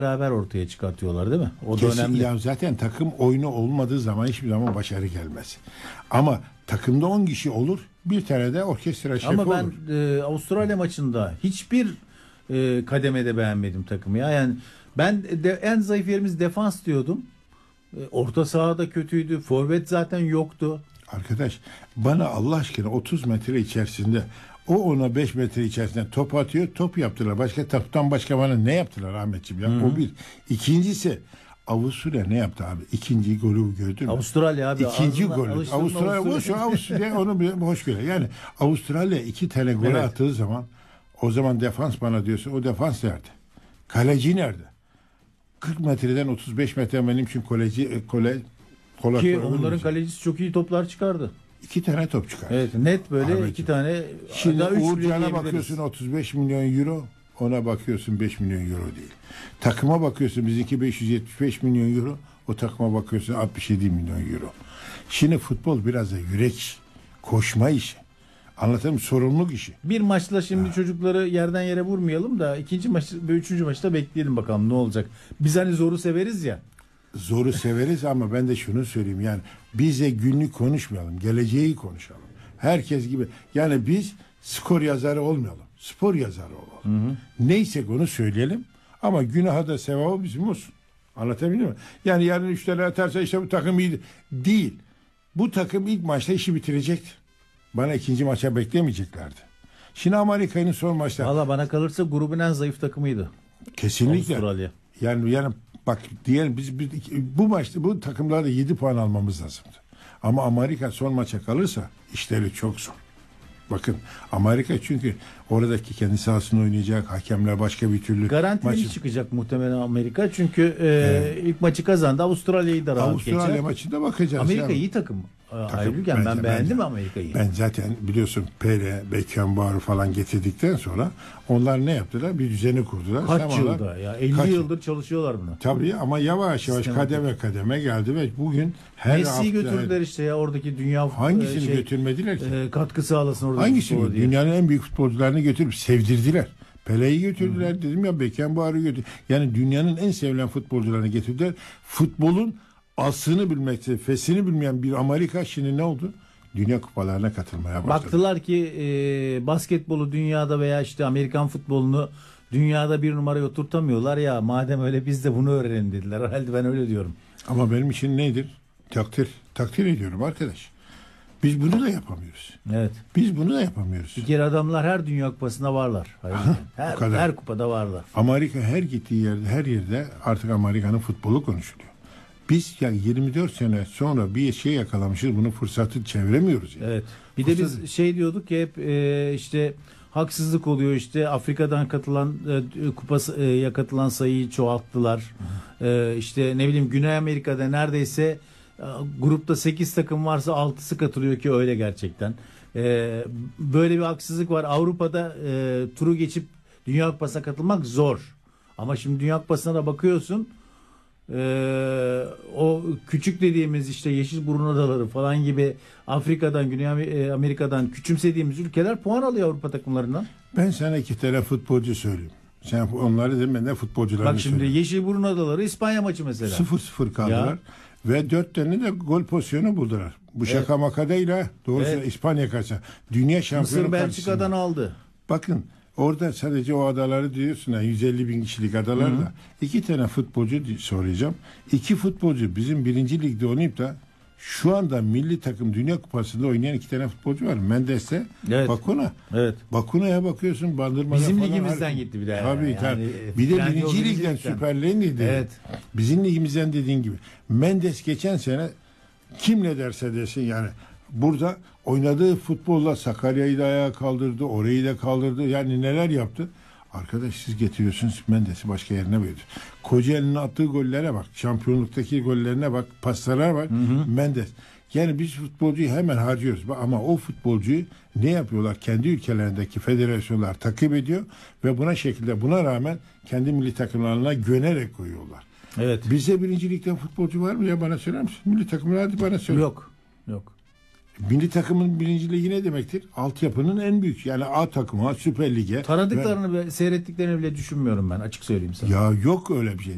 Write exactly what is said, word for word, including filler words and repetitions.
beraber ortaya çıkartıyorlar değil mi? O da Kesin, önemli. ya zaten takım oyunu olmadığı zaman hiçbir zaman başarı gelmez. Ama takımda on kişi olur, bir tane de orkestra şefi Ama ben olur. e, Avustralya maçında hiçbir e, kademede beğenmedim takımı ya. Yani ben de, en zayıf yerimiz defans diyordum. E, orta sahada kötüydü. Forvet zaten yoktu. Arkadaş, bana Allah aşkına otuz metre içerisinde, o ona beş metre içerisinde top atıyor, top yaptılar. Başka toptan başka bana ne yaptılar Ahmetciğim ya? Hı-hı. O bir. İkincisi, Avusturya ne yaptı abi? İkinci golü gördün mü? Avustralya abi. İkinci golü. Avustralya boş ver, Avusturya onu bir hoş göre. Yani Avustralya iki tane gol evet. attığı zaman, o zaman defans bana diyorsun, o defans nerede? Kaleci nerede? kırk metreden otuz beş metre benim için koleci kole kolay ki onların kalecisi çok iyi toplar çıkardı. İki tane top çıkar. Evet, net böyle Ahmetciğim. iki tane. Şimdi Uğurcan'a bakıyorsun otuz beş milyon euro, ona bakıyorsun beş milyon euro değil. Takıma bakıyorsun bizimki beş yüz yetmiş beş milyon euro, o takıma bakıyorsun altmış yedi milyon euro. Şimdi futbol biraz da yürek, koşma işi. Anlatayım, sorumluluk işi. Bir maçla şimdi ha. çocukları yerden yere vurmayalım da ikinci maç ve üçüncü maçta bekleyelim bakalım ne olacak. Biz hani zoru severiz ya. Zoru severiz ama ben de şunu söyleyeyim, yani bize günlük konuşmayalım, geleceği konuşalım. Herkes gibi, yani biz skor yazarı olmayalım, spor yazarı olalım. Hı hı. Neyse onu söyleyelim ama günaha da sevabı bizim olsun. Anlatabiliyor muyum? Yani yarın üç tane atarsa işte bu takım iyi değil. Bu takım ilk maçta işi bitirecekti. Bana ikinci maça beklemeyeceklerdi. Şimdi Amerika'nın son maçta. Valla bana kalırsa grubun en zayıf takımıydı. Kesinlikle. Avustralya. Yani yani bak diyelim biz, biz bu maçta bu takımlarda yedi puan almamız lazımdı. Ama Amerika son maça kalırsa işleri çok zor. Bakın Amerika çünkü oradaki kendi sahasını oynayacak, hakemler başka bir türlü garantili maçı çıkacak muhtemelen Amerika çünkü e, evet. ilk maçı kazandı, Avustralya'yı da rahat geçer. Avustralya maçında bakacağız. Amerika yani. iyi takım. Ayrıca ben beğendim ben, Amerika'yı. Ben zaten biliyorsun Pele, Beckenbauer falan getirdikten sonra onlar ne yaptılar? Bir düzeni kurdular. Kaç Samalar, yılda ya? elli kaç, yıldır çalışıyorlar buna. Tabii ama yavaş yavaş Sistematik. kademe kademe geldi ve bugün her Messi'yi hafta... götürdüler işte ya oradaki dünya... Hangisini şey, götürmediler ki? E, katkı sağlasın oradaki Hangisini? Dünyanın en büyük futbolcularını götürüp sevdirdiler. Pele'yi götürdüler. Hı. Dedim ya Beckenbauer'ı götürdüler. Yani dünyanın en sevilen futbolcularını getirdiler. Futbolun aslını bilmekte, fesini bilmeyen bir Amerika şimdi ne oldu? Dünya kupalarına katılmaya başladı. Baktılar ki e, basketbolu dünyada veya işte Amerikan futbolunu dünyada bir numaraya oturtamıyorlar ya, madem öyle biz de bunu öğrenelim dediler. Herhalde ben öyle diyorum. Ama benim için nedir? Takdir. Takdir ediyorum arkadaş. Biz bunu da yapamıyoruz. Evet. Biz bunu da yapamıyoruz. Bir kere adamlar her Dünya Kupası'nda varlar. her, her kupada varlar. Amerika her gittiği yerde, her yerde artık Amerika'nın futbolu konuşuluyor. Biz yani yirmi dört sene sonra bir şey yakalamışız, bunu fırsatı çeviremiyoruz. Yani. Evet. Bir Fırsat... de biz şey diyorduk ki hep e, işte haksızlık oluyor, işte Afrika'dan katılan e, kupaya katılan sayıyı çoğalttılar. E, işte ne bileyim Güney Amerika'da neredeyse e, grupta sekiz takım varsa altısı katılıyor ki öyle gerçekten. E, böyle bir haksızlık var. Avrupa'da e, turu geçip Dünya Kupası'na katılmak zor. Ama şimdi Dünya Kupası'na da bakıyorsun. Ee, o küçük dediğimiz işte Yeşilburun Adaları falan gibi Afrika'dan, Güney Amerika'dan küçümsediğimiz ülkeler puan alıyor Avrupa takımlarından. Ben sana iki tane futbolcu söyleyeyim. Sen onları demeden futbolcularını Bak şimdi söyleyeyim. Yeşilburun Adaları İspanya maçı mesela. sıfır sıfır kaldılar. Ya. Ve dört tane de gol pozisyonu buldular. Bu evet. şaka maka değil ha. Doğrusu evet. İspanya karşı. Dünya şampiyonu Mısır Belçika'dan aldı. Bakın orada sadece o adaları diyorsun ya, yüz elli bin kişilik adalarda. Hı hı. iki tane futbolcu soracağım. İki futbolcu bizim birinci ligde oynayıp da şu anda milli takım Dünya Kupası'nda oynayan iki tane futbolcu var. Mendes'te, evet. Bakuna. Evet. Bakuna'ya bakıyorsun, Bandırma'da bizim falan. ligimizden harika. gitti bir daha. Tabii yani. tabii. Bir de birinci ligden, Süper Lig'den dedi. Evet. Bizim ligimizden dediğin gibi. Mendes geçen sene kim ne derse desin yani burada oynadığı futbolla Sakarya'yı da ayağa kaldırdı, orayı da kaldırdı. Yani neler yaptı? Arkadaş siz getiriyorsunuz Mendes'i başka yerine veriyor. Kocaeli'nin attığı gollere bak. Şampiyonluktaki gollerine bak. Paslara bak. Hı hı. Mendes. Yani biz futbolcuyu hemen harcıyoruz. Ama o futbolcuyu ne yapıyorlar? Kendi ülkelerindeki federasyonlar takip ediyor ve buna şekilde buna rağmen kendi milli takımlarına gönerek koyuyorlar. Evet. Bize birincilikten futbolcu var mı ya, bana söyler misin? Milli takımlar hadi bana söyle. Yok. Yok. Milli takımın birinciliği ne demektir? Altyapının en büyük. Yani A takımı, Süper Lig'e. Tanıdıklarını ve seyrettiklerini bile düşünmüyorum ben, açık söyleyeyim sana. Ya yok öyle bir şey.